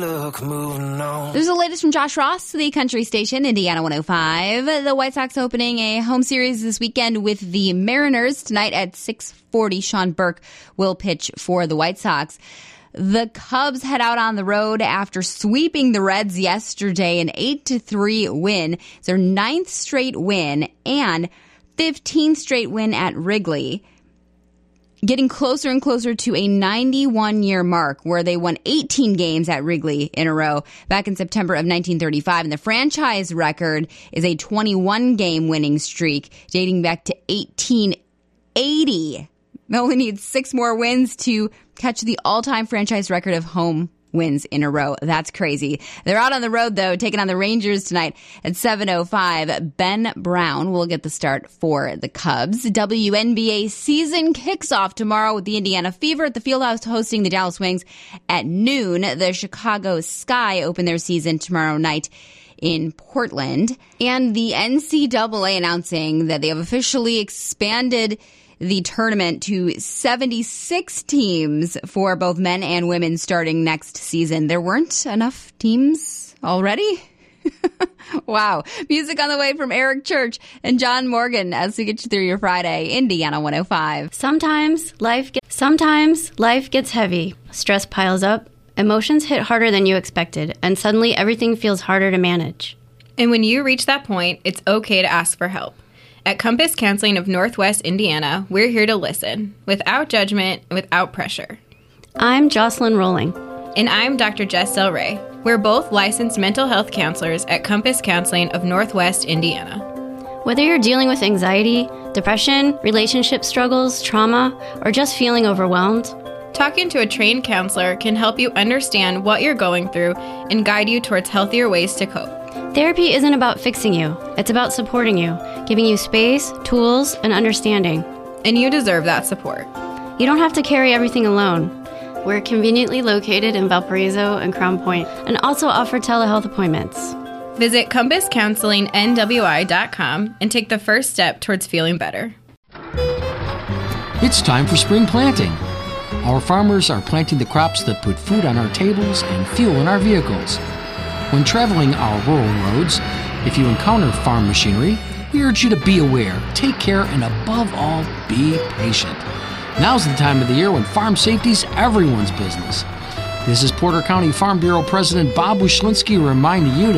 Look, moving on. There's the latest from Josh Ross, the country station, Indiana 105. The White Sox opening a home series this weekend with the Mariners. Tonight at 6:40, Sean Burke will pitch for the White Sox. The Cubs head out on the road after sweeping the Reds yesterday, an 8-3 win. It's their 9th straight win and 15th straight win at Wrigley. Getting closer and closer to a 91-year mark where they won 18 games at Wrigley in a row back in September of 1935. And the franchise record is a 21-game winning streak dating back to 1880. They only need 6 more wins to catch the all-time franchise record of home wins in a row. That's crazy. They're out on the road, though, taking on the Rangers tonight at 7:05. Ben Brown will get the start for the Cubs. WNBA season kicks off tomorrow with the Indiana Fever at the Fieldhouse hosting the Dallas Wings at noon. The Chicago Sky open their season tomorrow night in Portland. And the NCAA announcing that they have officially expanded the tournament to 76 teams for both men and women starting next season. There weren't enough teams already? Wow. Music on the way from Eric Church and John Morgan as we get you through your Friday. Indiana 105. Sometimes life gets heavy. Stress piles up. Emotions hit harder than you expected, and suddenly everything feels harder to manage. And when you reach that point, it's okay to ask for help. At Compass Counseling of Northwest Indiana, we're here to listen, without judgment and without pressure. I'm Jocelyn Rowling. And I'm Dr. Jess Del Rey. We're both licensed mental health counselors at Compass Counseling of Northwest Indiana. Whether you're dealing with anxiety, depression, relationship struggles, trauma, or just feeling overwhelmed, talking to a trained counselor can help you understand what you're going through and guide you towards healthier ways to cope. Therapy isn't about fixing you. It's about supporting you, giving you space, tools, and understanding. And you deserve that support. You don't have to carry everything alone. We're conveniently located in Valparaiso and Crown Point, and also offer telehealth appointments. Visit compasscounselingnwi.com and take the first step towards feeling better. It's time for spring planting. Our farmers are planting the crops that put food on our tables and fuel in our vehicles. When traveling our rural roads, if you encounter farm machinery, we urge you to be aware, take care, and above all, be patient. Now's the time of the year when farm safety's everyone's business. This is Porter County Farm Bureau President Bob Wyszynski reminding you to